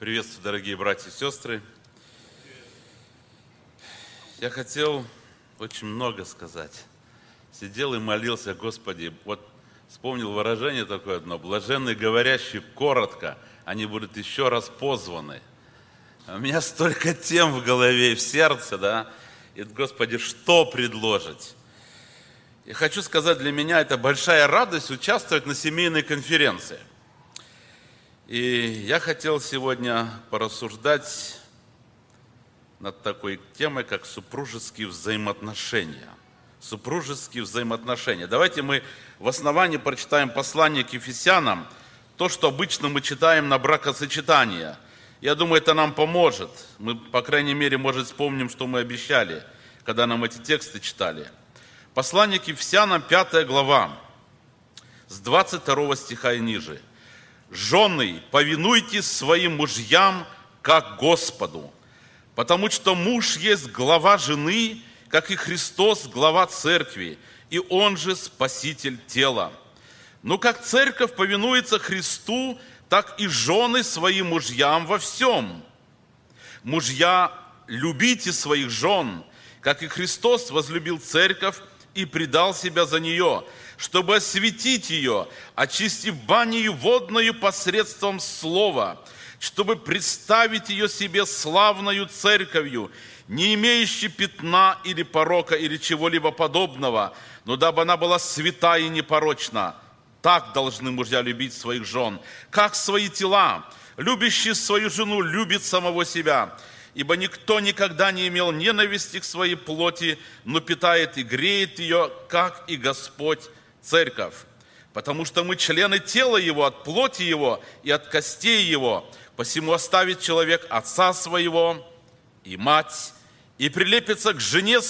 Приветствую, дорогие братья и сестры. Я хотел очень много сказать. Сидел и молился: Господи, вот вспомнил выражение такое одно: блаженные говорящие коротко, они будут еще раз позваны. А у меня столько тем в голове и в сердце, да? И, Господи, что предложить? И хочу сказать, для меня это большая радость участвовать на семейной конференции. И я хотел сегодня порассуждать над такой темой, как супружеские взаимоотношения. Супружеские взаимоотношения. Давайте мы в основании прочитаем послание к Ефесянам, то, что обычно мы читаем на бракосочетание. Я думаю, это нам поможет. Мы, по крайней мере, может, вспомним, что мы обещали, когда нам эти тексты читали. Послание к Ефесянам, 5 глава, с 22 стиха и ниже. «Жены, повинуйтесь своим мужьям, как Господу, потому что муж есть глава жены, как и Христос глава церкви, и Он же спаситель тела. Но как церковь повинуется Христу, так и жены своим мужьям во всем. Мужья, любите своих жен, как и Христос возлюбил церковь и предал себя за нее, чтобы осветить ее, очистив банию водною посредством слова, чтобы представить ее себе славною церковью, не имеющей пятна или порока или чего-либо подобного, но дабы она была свята и непорочна. Так должны мужья любить своих жен, как свои тела. Любящий свою жену любит самого себя, ибо никто никогда не имел ненависти к своей плоти, но питает и греет ее, как и Господь церковь. Потому что мы члены тела Его, от плоти Его и от костей Его. Посему оставит человек отца своего и мать, и прилепится к жене